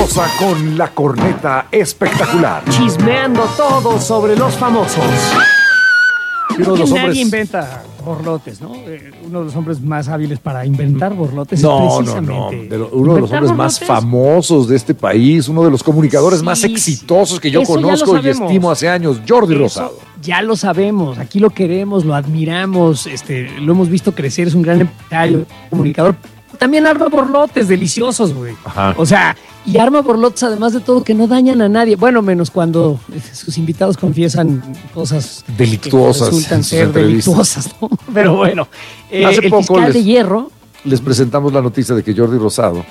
Rosa con la corneta espectacular. Chismeando todo sobre los famosos. Uno de los Nadie hombres... inventa borlotes, ¿no? Uno de los hombres más hábiles para inventar borlotes No, es no, precisamente... no. Uno de los hombres más famosos de este país, uno de los comunicadores más exitosos que yo conozco y estimo hace años, Jordi Rosado. Ya lo sabemos, aquí lo queremos, lo admiramos, lo hemos visto crecer, es un gran empresario, comunicador. También arma borlotes deliciosos, güey. Ajá. O sea, y arma borlotes además de todo que no dañan a nadie. Bueno, menos cuando sus invitados confiesan cosas delictuosas, que resultan ser delictuosas, ¿no? Pero bueno, hace el poco fiscal de Hierro les presentamos la noticia de que Jordi Rosado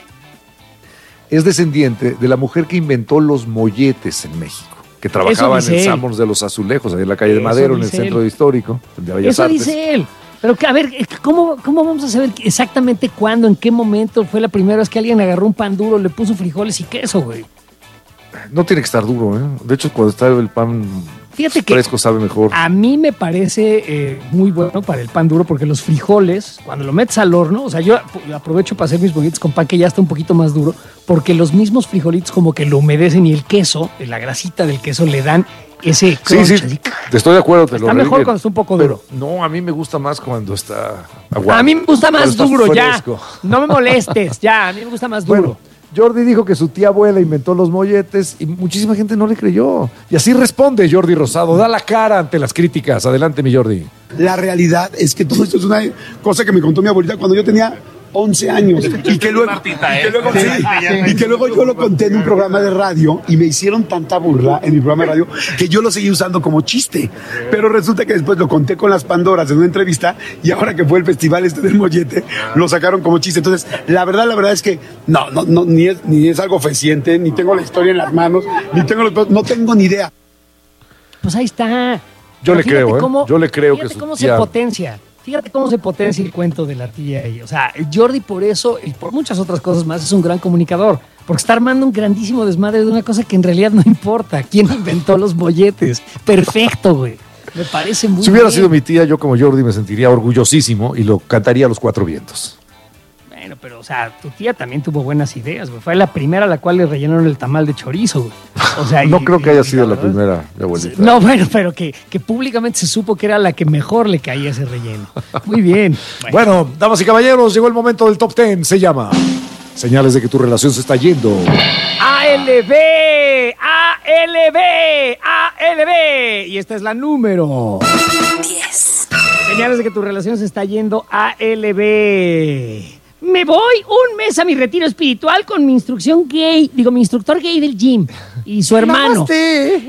es descendiente de la mujer que inventó los molletes en México, que trabajaba en el Sanborns de los Azulejos, ahí en la calle de Madero, en el centro histórico de Bellas Artes. Eso dice él. Pero que, a ver, ¿cómo vamos a saber exactamente cuándo, en qué momento fue la primera vez que alguien agarró un pan duro, le puso frijoles y queso, güey? No tiene que estar duro, ¿eh? De hecho, cuando está el pan fresco sabe mejor. A mí me parece muy bueno para el pan duro porque los frijoles, cuando lo metes al horno, o sea, yo aprovecho para hacer mis bollitos con pan que ya está un poquito más duro, porque los mismos frijolitos como que lo humedecen y el queso, la grasita del queso le dan ese crunch. Sí, estoy de acuerdo. Está mejor cuando está un poco duro. No, a mí me gusta más cuando está aguado. A mí me gusta más duro, ya. No me molestes, ya. A mí me gusta más duro. Bueno, Jordi dijo que su tía abuela inventó los molletes y muchísima gente no le creyó. Y así responde Jordi Rosado, da la cara ante las críticas. Adelante, mi Jordi. La realidad es que todo esto es una cosa que me contó mi abuelita cuando yo tenía 11 años y que luego yo lo conté en un programa de radio y me hicieron tanta burla en mi programa de radio que yo lo seguí usando como chiste, pero resulta que después lo conté con las Pandoras en una entrevista y ahora que fue el festival del mollete lo sacaron como chiste. Entonces la verdad es que no ni es algo fehaciente, ni tengo la historia en las manos, no tengo ni idea. Pues ahí está. Yo le creo, yo le creo que su cómo tía... se potencia. Fíjate cómo se potencia el cuento de la tía. O sea, Jordi por eso y por muchas otras cosas más es un gran comunicador. Porque está armando un grandísimo desmadre de una cosa que en realidad no importa. ¿Quién inventó los molletes? Perfecto, güey. Me parece muy bien. Si hubiera sido mi tía, yo como Jordi me sentiría orgullosísimo y lo cantaría a los cuatro vientos. Bueno, pero, o sea, tu tía también tuvo buenas ideas, güey. Fue la primera a la cual le rellenaron el tamal de chorizo, güey. O sea, no creo que haya sido la primera, mi abuelita. No, bueno, pero que públicamente se supo que era la que mejor le caía ese relleno. Muy bien. Bueno, damas y caballeros, llegó el momento del Top 10. Se llama Señales de que tu relación se está yendo. ALB. Y esta es la número 10. Señales de que tu relación se está yendo ALB. Me voy un mes a mi retiro espiritual con mi instructor gay del gym y su hermano. ¡Namaste!